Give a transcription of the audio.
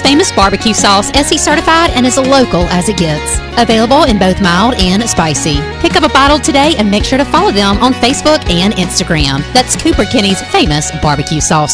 Famous Barbecue Sauce, SE certified and as local as it gets. Available in both mild and spicy. Pick up a bottle today and make sure to follow them on Facebook and Instagram. That's Cooper Kenny's Famous Barbecue Sauce.